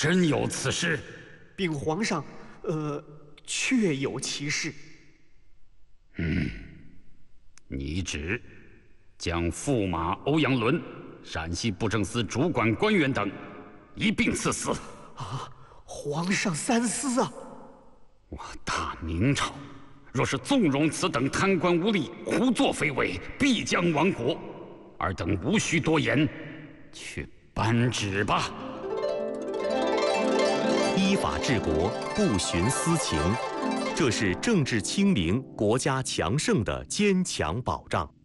真有此事？ 禀皇上，确有其事。 拟旨将驸马欧阳伦、陕西布政司主管官员等一并赐死。 啊！皇上三思啊！ 我大明朝若是纵容此等贪官污吏胡作非为，必将亡国。尔等无需多言，去颁旨吧。 依法治国，不徇私情，这是政治清明、国家强盛的坚强保障。